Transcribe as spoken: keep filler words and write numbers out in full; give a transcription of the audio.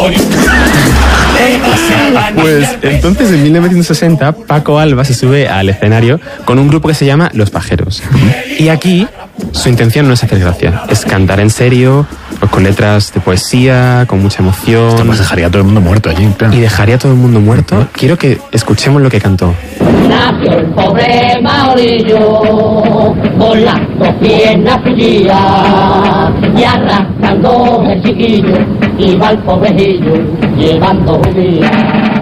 Pues entonces en mil novecientos sesenta Paco Alba se sube al escenario con un grupo que se llama Los Pajeros. Y aquí su intención no es hacer gracia, es cantar en serio, pues con letras de poesía, con mucha emoción. Pues dejaría a todo el mundo muerto allí. Claro. Y dejaría a todo el mundo muerto. Quiero que escuchemos lo que cantó. Nació el pobre Maurillo con las dos piernas pillas y arrastrando el chiquillo iba el pobrecillo llevando un día.